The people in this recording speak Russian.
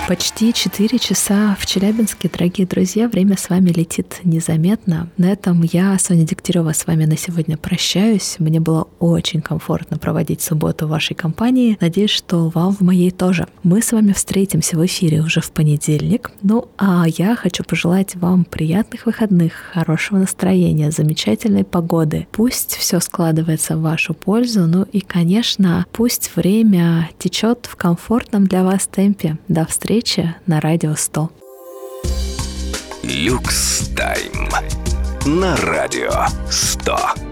Почти 4 часа в Челябинске, дорогие друзья. Время с вами летит незаметно. На этом я, Соня Дегтярева, с вами на сегодня прощаюсь. Мне было очень комфортно проводить субботу в вашей компании. Надеюсь, что вам в моей тоже. Мы с вами встретимся в эфире уже в понедельник. Ну, а я хочу пожелать вам приятных выходных, хорошего настроения, замечательной погоды. Пусть все складывается в вашу пользу. Ну и, конечно, пусть время течет в комфортном для вас темпе. До встречи на Радио 100. Люкс Тайм на Радио 100.